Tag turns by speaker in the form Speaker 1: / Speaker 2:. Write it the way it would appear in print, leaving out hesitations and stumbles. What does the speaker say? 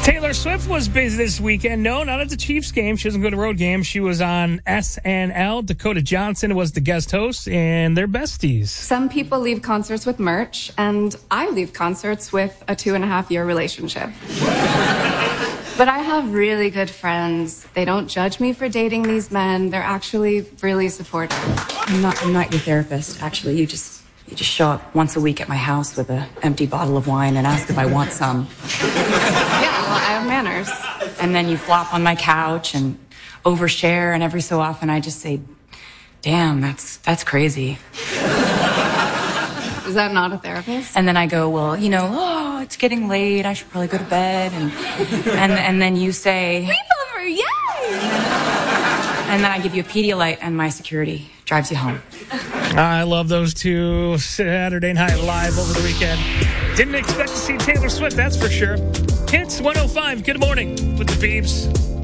Speaker 1: Taylor Swift was busy this weekend. No, not at the Chiefs game. She doesn't go to road games. She was on SNL. Dakota Johnson was the guest host, and they're besties.
Speaker 2: Some people leave concerts with merch, and I leave concerts with a 2.5-year relationship. But I have really good friends. They don't judge me for dating these men. They're actually really supportive.
Speaker 3: I'm not your therapist, actually. You just show up once a week at my house with an empty bottle of wine and ask if I want some.
Speaker 2: Yeah, well, I have manners.
Speaker 3: And then you flop on my couch and overshare, and every so often I just say, damn, that's crazy.
Speaker 2: Is that not a therapist?
Speaker 3: And then I go, well, it's getting late. I should probably go to bed. And then you say,
Speaker 2: Sleepover, yay!
Speaker 3: And then I give you a Pedialyte, and my security drives you home.
Speaker 1: I love those two. Saturday Night Live over the weekend. Didn't expect to see Taylor Swift, that's for sure. Hits 105, good morning with the Beeps.